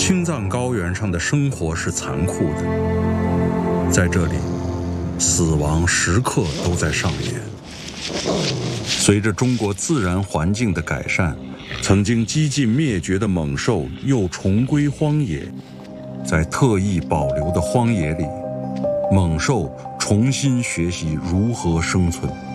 青藏高原上的生活是残酷的，在这里，死亡时刻都在上演。随着中国自然环境的改善，曾经几近灭绝的猛兽又重归荒野。在特意保留的荒野里，猛兽重新学习如何生存。